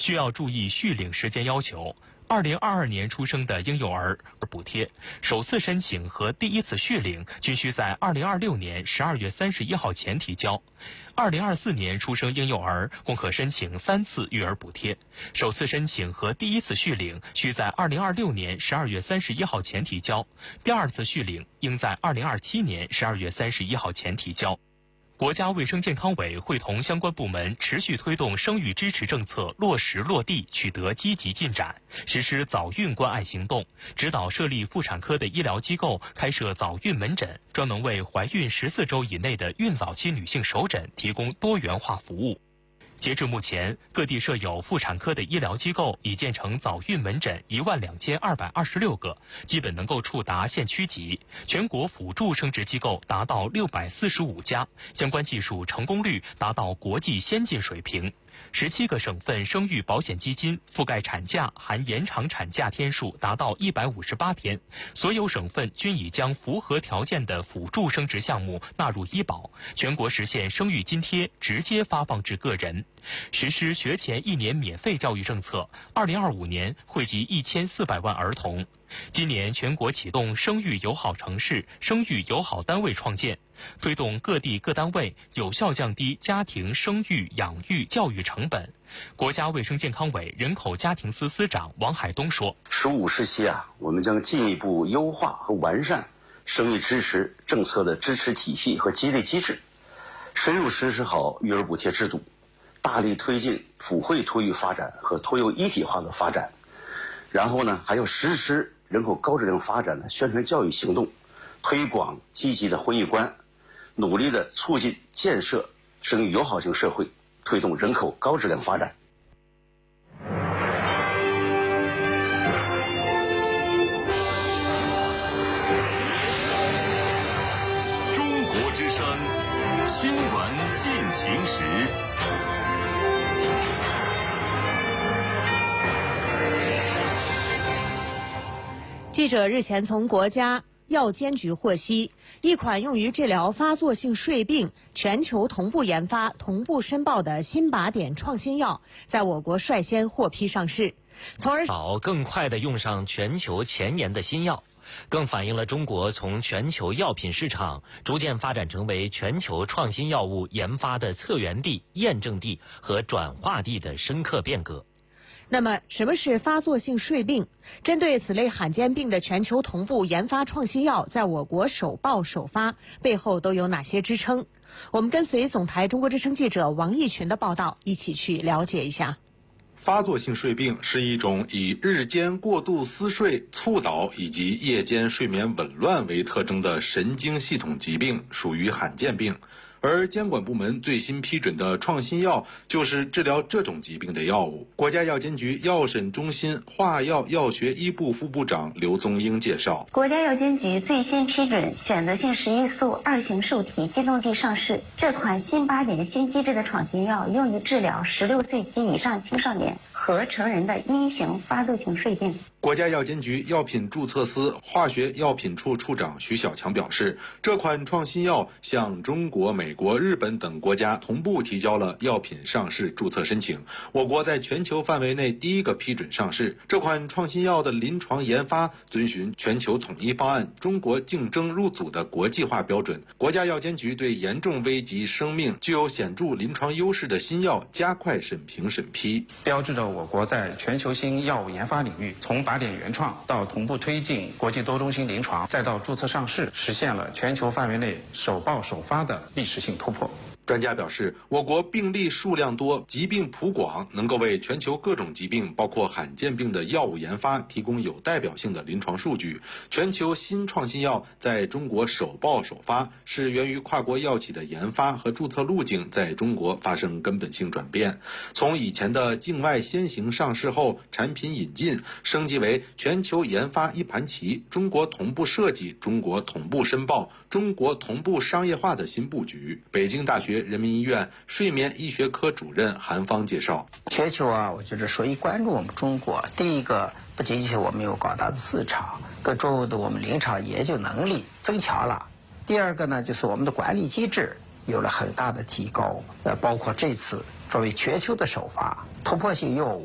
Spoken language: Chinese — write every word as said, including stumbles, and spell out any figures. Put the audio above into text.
需要注意续领时间要求。二零二二年出生的婴幼儿补贴，首次申请和第一次续领均需在二零二六年十二月三十一号前提交。二零二四年出生婴幼儿共可申请三次育儿补贴，首次申请和第一次续领需在二零二六年十二月三十一号前提交，第二次续领应在二零二七年十二月三十一号前提交。国家卫生健康委会同相关部门持续推动生育支持政策落实落地取得积极进展，实施早孕关爱行动，指导设立妇产科的医疗机构开设早孕门诊，专门为怀孕十四周以内的孕早期女性首诊提供多元化服务。截至目前，各地设有妇产科的医疗机构已建成早孕门诊一万两千二百二十六个，基本能够触达县区级。全国辅助生殖机构达到六百四十五家，相关技术成功率达到国际先进水平。十七个省份生育保险基金覆盖产假含延长产假天数达到一百五十八天，所有省份均已将符合条件的辅助生殖项目纳入医保，全国实现生育津贴直接发放至个人。实施学前一年免费教育政策，二零二五年惠及一千四百万儿童。今年全国启动生育友好城市、生育友好单位创建，推动各地各单位有效降低家庭生育、养育、教育成本。国家卫生健康委人口家庭司司长王海东说：“ 十五时期啊，我们将进一步优化和完善生育支持政策的支持体系和激励机制，深入实施好育儿补贴制度，大力推进普惠托育发展和托幼一体化的发展。然后呢，还要实施人口高质量发展的宣传教育行动，推广积极的婚育观，努力的促进建设生育友好型社会，推动人口高质量发展。” 中国之声新闻进行时。 记者日前从国家药监局获悉，一款用于治疗发作性睡病、全球同步研发、同步申报的新靶点创新药，在我国率先获批上市，从而好更快地用上全球前沿的新药，更反映了中国从全球药品市场逐渐发展成为全球创新药物研发的策源地、验证地和转化地的深刻变革。 那么，什么是发作性睡病？针对此类罕见病的全球同步研发创新药，在我国首报首发，背后都有哪些支撑？我们跟随总台中国之声记者王义群的报道，一起去了解一下。 发作性睡病是一种以日间过度思睡、猝倒以及夜间睡眠紊乱为特征的神经系统疾病，属于罕见病。而监管部门最新批准的创新药就是治疗这种疾病的药物。国家药监局药审中心化药药学一部副部长刘宗英介绍， 国家药监局最新批准选择性十一速二型受体激动剂上市，这款新靶点新机制的创新药用于治疗十六岁及以上青少年和成人的一型发作性睡病。 国家药监局药品注册司化学药品处处长徐小强表示，这款创新药向中国、美国、日本等国家同步提交了药品上市注册申请，我国在全球范围内第一个批准上市。这款创新药的临床研发遵循全球统一方案、中国竞争入组的国际化标准。国家药监局对严重危及生命、具有显著临床优势的新药加快审评审批， 标志着我国在全球性药物研发领域，从靶点原创到同步推进国际多中心临床，再到注册上市，实现了全球范围内首报首发的历史性突破。 专家表示，我国病例数量多，疾病谱广，能够为全球各种疾病，包括罕见病的药物研发提供有代表性的临床数据。全球新创新药在中国首报首发，是源于跨国药企的研发和注册路径在中国发生根本性转变，从以前的境外先行上市后产品引进，升级为全球研发一盘棋，中国同步设计、中国同步申报、中国同步商业化的新布局。北京大学人民医院睡眠医学科主任韩芳介绍， 全球啊，我觉得所以关注我们中国，第一个不仅仅是我们有广大的市场，更重要的我们临床研究能力增强了。第二个呢，就是我们的管理机制有了很大的提高，呃，包括这次作为全球的首发突破性药物，